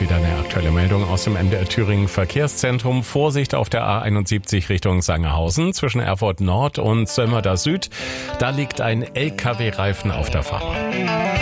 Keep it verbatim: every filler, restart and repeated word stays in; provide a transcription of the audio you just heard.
wieder eine aktuelle Meldung aus dem M D R Thüringen Verkehrszentrum. Vorsicht auf der A einundsiebzig Richtung Sangerhausen zwischen Erfurt Nord und Sömmerda Süd. Da liegt ein L K W-Reifen auf der Fahrbahn.